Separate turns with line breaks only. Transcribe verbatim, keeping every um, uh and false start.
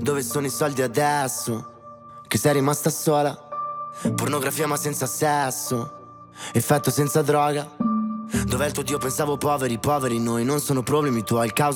Dove sono i soldi adesso? Che sei rimasta sola. Pornografia ma senza sesso. Effetto senza droga. Dov'è il tuo Dio? Pensavo poveri, poveri noi. Non sono problemi tuoi, il caos